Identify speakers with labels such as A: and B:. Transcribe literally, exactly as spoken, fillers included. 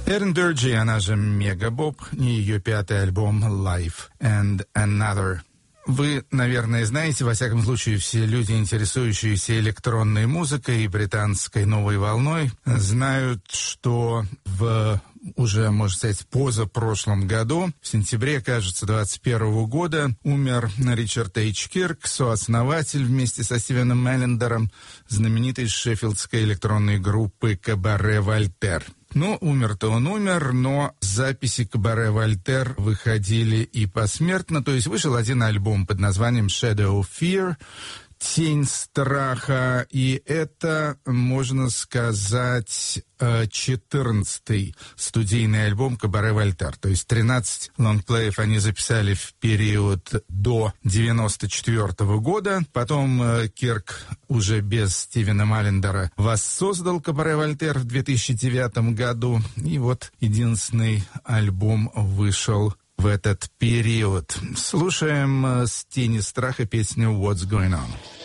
A: Эрин Дурджи, она же Мега Боб, и ее пятый альбом «Life and Another». Вы, наверное, знаете, во всяком случае, все люди, интересующиеся электронной музыкой и британской новой волной, знают, что в уже, можно сказать, позапрошлом году, в сентябре, кажется, двадцать первого года, умер Ричард Эйч Кирк, сооснователь вместе со Стивеном Меллендером знаменитой шеффилдской электронной группы «Кабаре Вольтер». Ну, умер-то он умер, но записи «Кабаре Вольтер» выходили и посмертно. То есть вышел один альбом под названием «Shadow of Fear», «Тень страха», и это, можно сказать, четырнадцатый студийный альбом «Кабаре Вольтер». То есть тринадцать лонгплеев они записали в период до девяносто четвёртого года. Потом Кирк уже без Стивена Меллендера воссоздал «Кабаре Вольтер» в две тысячи девятом году. И вот единственный альбом вышел в этот период. Слушаем с «Тени страха» песню «What's Going On».